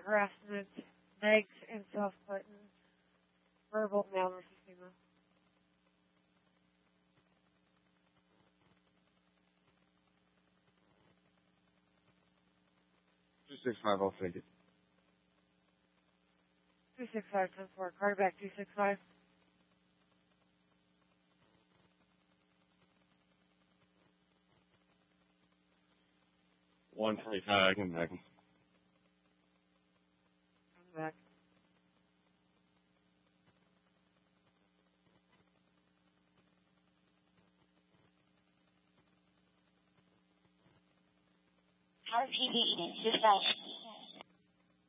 harassment, negs, and self-putting, verbal, male versus female. I'll take it. 265, 10-4. Carter back, 265. $125, I can back him. Come back. RPV, dispatch.